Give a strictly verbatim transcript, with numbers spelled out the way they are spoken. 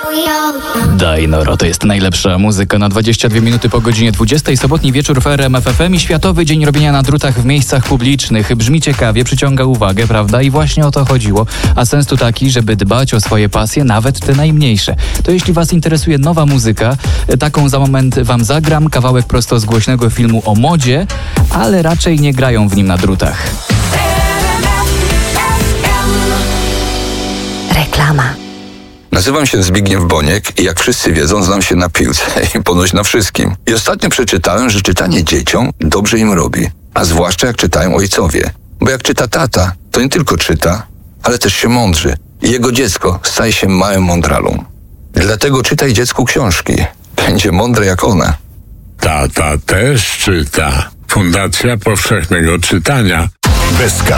Daj Noro, to jest najlepsza muzyka na dwadzieścia dwie minuty po godzinie dwudziestej. Sobotni wieczór w R M F F M i Światowy Dzień Robienia na Drutach w miejscach publicznych. Brzmi ciekawie, przyciąga uwagę, prawda? I właśnie o to chodziło. A sens tu taki, żeby dbać o swoje pasje, nawet te najmniejsze. To jeśli was interesuje nowa muzyka, taką za moment wam zagram. Kawałek prosto z głośnego filmu o modzie, ale raczej nie grają w nim na drutach. Reklama. Nazywam się Zbigniew Boniek i jak wszyscy wiedzą, znam się na piłce i ponoć na wszystkim. I ostatnio przeczytałem, że czytanie dzieciom dobrze im robi, a zwłaszcza jak czytają ojcowie. Bo jak czyta tata, to nie tylko czyta, ale też się mądrzy i jego dziecko staje się małym mądralą. Dlatego czytaj dziecku książki. Będzie mądre jak ona. Tata też czyta. Fundacja Powszechnego Czytania. Bez